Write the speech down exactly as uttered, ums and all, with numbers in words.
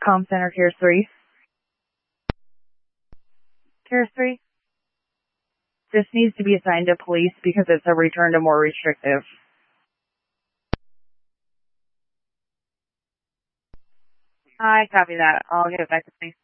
Com Center, Care three. Care three. This needs to be assigned to police because it's a return to more restrictive. I copy that. I'll get it back to police.